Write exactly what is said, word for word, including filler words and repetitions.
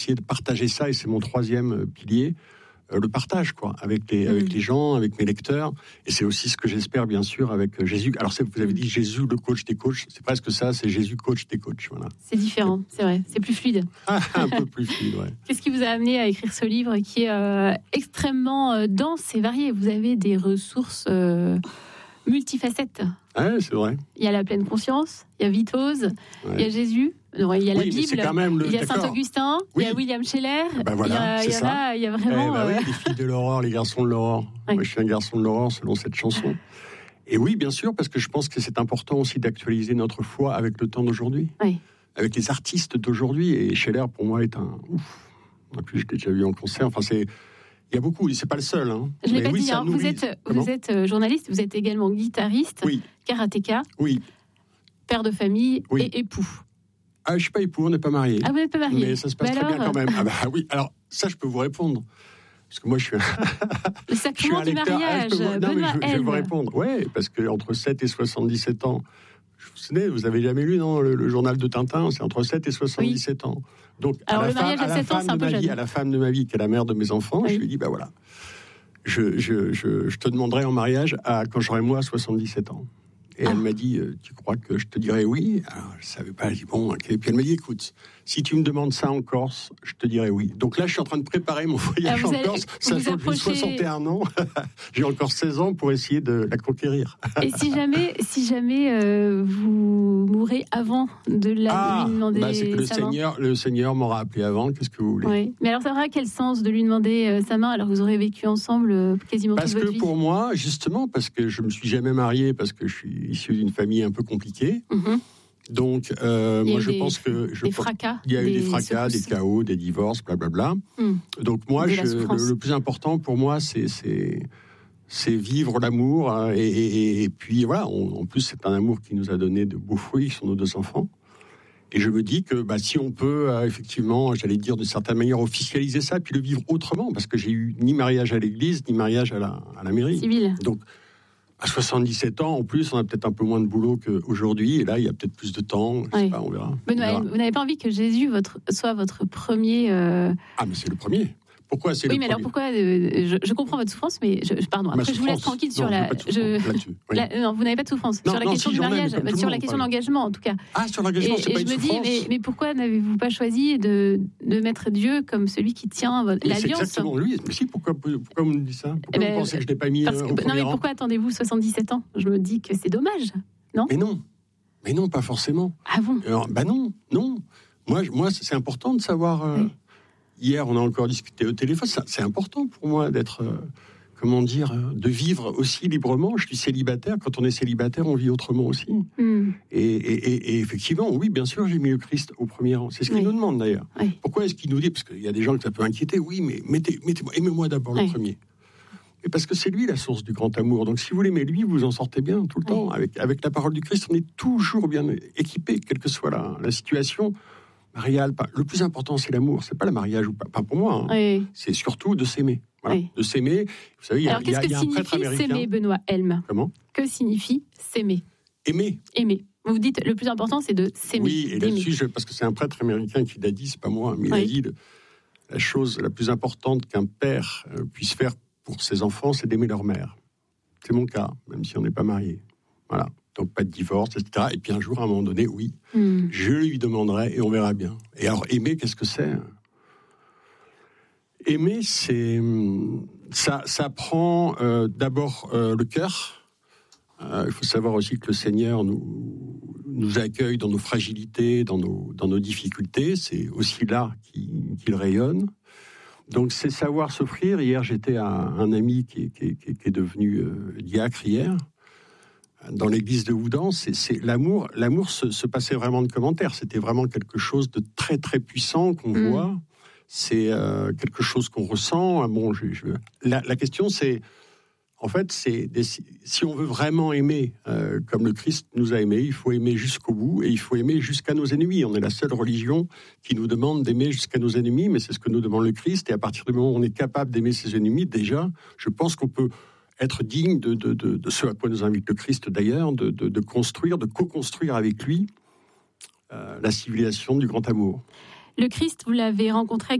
essayer de partager ça, et c'est mon troisième pilier, euh, le partage, quoi, avec les, mmh. avec les gens, avec mes lecteurs. Et c'est aussi ce que j'espère, bien sûr, avec Jésus. Alors, c'est, vous avez dit Jésus, le coach des coachs. C'est presque ça, c'est Jésus, coach des coachs. Voilà. C'est différent, c'est vrai. C'est plus fluide. Un peu plus fluide, ouais. Qu'est-ce qui vous a amené à écrire ce livre qui est euh, extrêmement euh, dense et varié? Vous avez des ressources euh, multifacettes. Ouais, c'est vrai. Il y a la pleine conscience, il y a Vitose, ouais. il y a Jésus, non, il y a oui, la Bible, le... il y a D'accord. Saint-Augustin, oui. il y a William Scheller, ben voilà, il, y a, il, y a là, il y a vraiment... Eh ben euh... oui, les filles de l'aurore, les garçons de l'aurore. Ouais. Moi, je suis un garçon de l'aurore, selon cette chanson. Et oui, bien sûr, parce que je pense que c'est important aussi d'actualiser notre foi avec le temps d'aujourd'hui, oui. avec les artistes d'aujourd'hui. Et Scheller, pour moi, est un... Ouf. En plus, je l'ai déjà vu en concert. Enfin, c'est... Il y a beaucoup, c'est pas le seul. Hein. Je ne l'ai Mais pas oui, dit, hein. vous, êtes, vous êtes journaliste, vous êtes également guitariste, oui. karatéka, oui. père de famille oui. et époux. Ah, je ne suis pas époux, on n'est pas mariés. Ah, vous n'êtes pas mariés. Mais ça se passe bah très alors... bien quand même. Ah bah oui, alors ça, je peux vous répondre. Parce que moi, je suis un... Le sacrement du mariage, ah, vous... Non, Benoît mais je, je vais vous Helm. répondre. Oui, parce qu'entre sept et soixante-dix-sept ans, je vous souvenez, vous n'avez jamais lu non, le, le journal de Tintin, c'est entre sept et soixante-dix-sept oui. ans. Donc, alors, à le la, mariage femme, à sept ans, c'est un peu vie, jeune. à la femme de ma vie, qui est la mère de mes enfants, oui. je lui ai dit, ben voilà, je, je, je, je te demanderai en mariage à, quand j'aurai moi soixante-dix-sept ans. Et ah. elle m'a dit, euh, tu crois que je te dirais oui? Alors, je ne savais pas, elle dit bon, ok. Puis elle m'a dit, écoute, si tu me demandes ça en Corse, je te dirais oui. Donc là, je suis en train de préparer mon voyage en Corse, sachant que j'ai soixante et un ans, j'ai encore seize ans pour essayer de la conquérir. Et si jamais, si jamais euh, vous mourrez avant de la ah, de lui demander bah c'est que le sa Seigneur, main. Le Seigneur m'aura appelé avant, qu'est-ce que vous voulez? Oui. Mais alors, ça aura quel sens de lui demander euh, sa main alors que vous aurez vécu ensemble euh, quasiment parce toute votre que vie? Pour moi, justement, parce que je ne me suis jamais marié, parce que je suis issu d'une famille un peu compliquée. Mm-hmm. Donc, euh, moi, je des, pense que... Je des pense, fracas. Il y a eu des, des fracas, des chaos, des divorces, blablabla. Mm. Donc, moi, je, le, le plus important pour moi, c'est... c'est c'est vivre l'amour, hein, et, et, et puis voilà, on, en plus c'est un amour qui nous a donné de beaux fruits, qui sont nos deux enfants. Et je me dis que bah, si on peut euh, effectivement, j'allais dire d'une certaine manière, officialiser ça, puis le vivre autrement, parce que j'ai eu ni mariage à l'église, ni mariage à la, à la mairie. Civil. Donc, à soixante-dix-sept ans, en plus, on a peut-être un peu moins de boulot qu'aujourd'hui, et là, il y a peut-être plus de temps, je oui. sais pas, on verra. Benoît, on verra. Vous n'avez pas envie que Jésus votre, soit votre premier... Euh... Ah, mais c'est le premier. Pourquoi c'est oui, le mais premier? alors pourquoi euh, je, je comprends votre souffrance, mais je, pardon. Après, je vous laisse tranquille sur non, la. Je, oui. la non, vous n'avez pas de souffrance non, sur la non, question si, du mariage, ai, sur la question de l'engagement en tout cas. Ah, sur l'engagement, et, c'est et pas je une me souffrance. dis, mais, mais pourquoi n'avez-vous pas choisi de, de mettre Dieu comme celui qui tient votre, l'alliance? C'est exactement lui. Mais si, pourquoi, pourquoi vous me dites ça? Pourquoi eh ben, vous pensez que je l'ai pas mis parce que, au premier Non, mais rang? pourquoi attendez-vous soixante-dix-sept ans? Je me dis que c'est dommage, non? Mais non, mais non, pas forcément. Ah bon? Alors, bah non, non. Moi, moi, c'est important de savoir. Euh, oui. Hier, on a encore discuté au téléphone. Ça, c'est important pour moi d'être, euh, comment dire, euh, de vivre aussi librement. Je suis célibataire. Quand on est célibataire, on vit autrement aussi. Mm. Et, et, et, et effectivement, oui, bien sûr, j'ai mis le Christ au premier rang. C'est ce qu'il oui. nous demande d'ailleurs. Oui. Pourquoi est-ce qu'il nous dit? Parce qu'il y a des gens que ça peut inquiéter. Oui, mais mettez, mettez-moi, aimez-moi d'abord oui. le premier. Mais parce que c'est lui la source du grand amour. Donc si vous l'aimez lui, vous en sortez bien tout le oui. temps. Avec, avec la parole du Christ, on est toujours bien équipé, quelle que soit la, la situation. Marial, le plus important, c'est l'amour. C'est pas le mariage ou pas. Pas pour moi. Hein. Oui. C'est surtout de s'aimer. Voilà. Oui. De s'aimer. Vous savez, il y a, Alors, qu'est-ce y a, que y a un prêtre américain. S'aimer, Benoît Helm? Comment? Que signifie s'aimer? Aimer. Aimer. Vous dites le plus important, c'est de s'aimer. Oui, et là-dessus, je, parce que c'est un prêtre américain qui l'a dit, c'est pas moi, mais il oui. a dit le, la chose la plus importante qu'un père euh, puisse faire pour ses enfants, c'est d'aimer leur mère. C'est mon cas, même si on n'est pas marié. Voilà. Donc pas de divorce, et cetera. Et puis un jour, à un moment donné, oui, mm. je lui demanderai et on verra bien. Et alors, aimer, qu'est-ce que c'est? Aimer, c'est ça, ça prend euh, d'abord euh, le cœur. Euh, il faut savoir aussi que le Seigneur nous, nous accueille dans nos fragilités, dans nos, dans nos difficultés. C'est aussi là qu'il, qu'il rayonne. Donc c'est savoir s'offrir. Hier, j'étais à un ami qui, qui, qui, qui est devenu euh, diacre hier. Dans l'église de Houdan, c'est, c'est l'amour. L'amour se, se passait vraiment de commentaires. C'était vraiment quelque chose de très très puissant qu'on mmh. voit. C'est euh, quelque chose qu'on ressent. Bon, je, je... La, la question, c'est en fait, c'est des, si on veut vraiment aimer euh, comme le Christ nous a aimés, il faut aimer jusqu'au bout et il faut aimer jusqu'à nos ennemis. On est la seule religion qui nous demande d'aimer jusqu'à nos ennemis, mais c'est ce que nous demande le Christ. Et à partir du moment où on est capable d'aimer ses ennemis, déjà, je pense qu'on peut être digne de, de, de, de ce à quoi nous invite le Christ d'ailleurs, de, de, de construire, de co-construire avec lui euh, la civilisation du grand amour. Le Christ, vous l'avez rencontré